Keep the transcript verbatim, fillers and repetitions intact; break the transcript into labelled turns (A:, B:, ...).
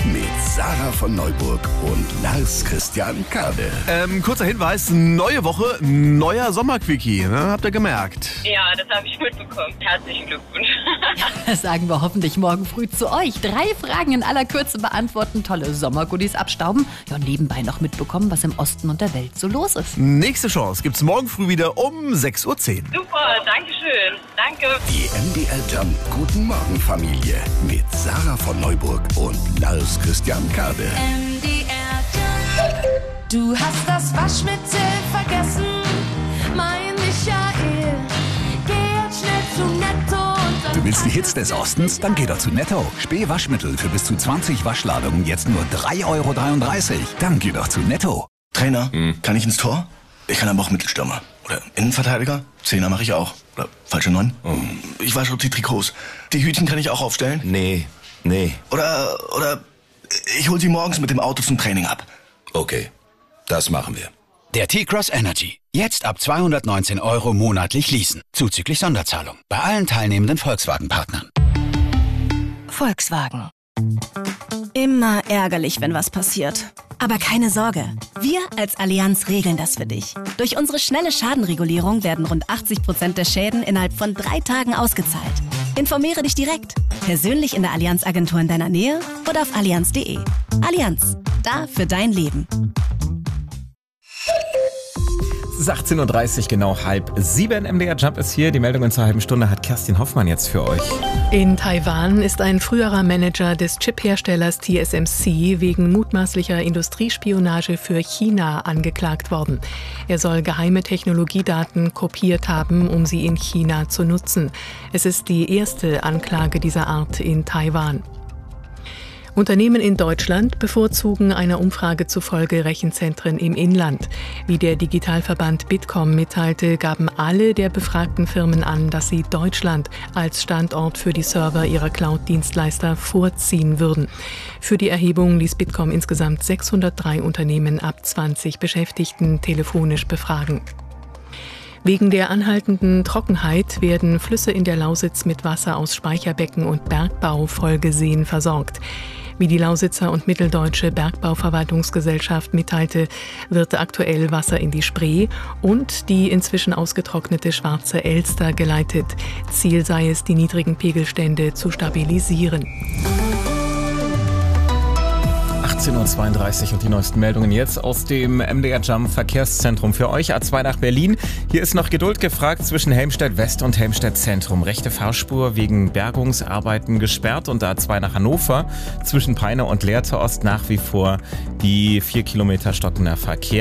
A: mit Sarah von Neuburg und Lars Christian Kade.
B: Ähm, kurzer Hinweis, neue Woche, neuer Sommerquickie, ne? Habt ihr gemerkt?
C: Ja, das habe ich mitbekommen. Herzlichen Glückwunsch.
D: Das sagen wir hoffentlich morgen früh zu euch. Drei Fragen in aller Kürze beantworten, tolle Sommergoodies abstauben. Ja, und nebenbei noch mitbekommen, was im Osten und der Welt so los ist.
B: Nächste Chance gibt's morgen früh wieder um sechs Uhr zehn.
C: Super, danke schön. Danke.
A: Die M D R Jump Guten Morgen Familie mit Sarah von Neuburg und Lars Christian Kade.
E: M D R Jump. Du hast das Waschmittel vergessen, mein Michael. Geh jetzt schnell zu Netto und dann
F: Du willst die Hits des Ostens? Dann geh doch zu Netto. Späh-Waschmittel für bis zu zwanzig Waschladungen jetzt nur drei Euro dreiunddreißig. Dann geh doch zu Netto.
G: Trainer, kann ich ins Tor? Ich kann aber auch Mittelstürmer. Oder Innenverteidiger? Zehner mache ich auch. Oder falsche Neun? Ich wasche auch die Trikots. Die Hütchen kann ich auch aufstellen?
H: Nee, nee.
G: Oder, oder ich hol sie morgens mit dem Auto zum Training ab.
H: Okay, das machen wir.
F: Der T-Cross Energy. Jetzt ab zweihundertneunzehn Euro monatlich leasen. Zuzüglich Sonderzahlung. Bei allen teilnehmenden Volkswagen-Partnern.
I: Volkswagen. Immer ärgerlich, wenn was passiert. Aber keine Sorge, wir als Allianz regeln das für dich. Durch unsere schnelle Schadenregulierung werden rund achtzig Prozent der Schäden innerhalb von drei Tagen ausgezahlt. Informiere dich direkt, persönlich in der Allianz-Agentur in deiner Nähe oder auf allianz punkt de. Allianz, da für dein Leben.
J: Es ist achtzehn Uhr dreißig, genau halb sieben. M D R Jump ist hier. Die Meldungen zur halben Stunde hat Kerstin Hoffmann jetzt für euch.
K: In Taiwan ist ein früherer Manager des Chip-Herstellers T S M C wegen mutmaßlicher Industriespionage für China angeklagt worden. Er soll geheime Technologiedaten kopiert haben, um sie in China zu nutzen. Es ist die erste Anklage dieser Art in Taiwan. Unternehmen in Deutschland bevorzugen einer Umfrage zufolge Rechenzentren im Inland. Wie der Digitalverband Bitkom mitteilte, gaben alle der befragten Firmen an, dass sie Deutschland als Standort für die Server ihrer Cloud-Dienstleister vorziehen würden. Für die Erhebung ließ Bitkom insgesamt sechshundertdrei Unternehmen ab zwanzig Beschäftigten telefonisch befragen. Wegen der anhaltenden Trockenheit werden Flüsse in der Lausitz mit Wasser aus Speicherbecken und Bergbaufolgeseen versorgt. Wie die Lausitzer und Mitteldeutsche Bergbauverwaltungsgesellschaft mitteilte, wird aktuell Wasser in die Spree und die inzwischen ausgetrocknete Schwarze Elster geleitet. Ziel sei es, die niedrigen Pegelstände zu stabilisieren.
J: achtzehn Uhr zweiunddreißig und die neuesten Meldungen jetzt aus dem M D R Jump Verkehrszentrum für euch. A zwei nach Berlin. Hier ist noch Geduld gefragt zwischen Helmstedt West und Helmstedt Zentrum. Rechte Fahrspur wegen Bergungsarbeiten gesperrt und A zwei nach Hannover zwischen Peine und Lehrte Ost nach wie vor die vier Kilometer stockender Verkehr.